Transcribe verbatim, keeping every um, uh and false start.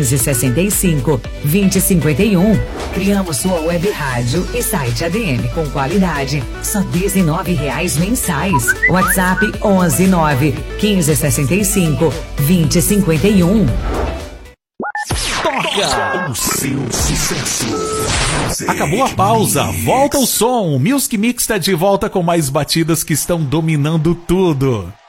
quinze sessenta e cinco, vinte cinquenta e um. Criamos sua web rádio e site A D M com qualidade, só dezenove reais mensais. WhatsApp onze nove, quinze sessenta e cinco, vinte cinquenta e um. Toca o seu sucesso. Acabou a pausa, volta o som. Music Mix está de volta com mais batidas que estão dominando tudo.